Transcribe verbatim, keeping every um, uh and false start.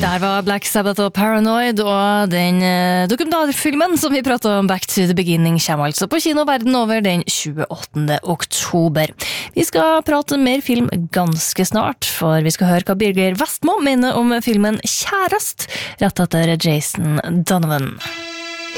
Der var Black Sabbath og Paranoid, og den eh, dokumentarfilmen som vi pratet om, Back to the Beginning, kommer altså på kino verden over den tjueåttende oktober. Vi skal prate mer film ganske snart, for vi skal høre hva Birger Vestmo mener om filmen Kjærest, rett etter Jason Donovan.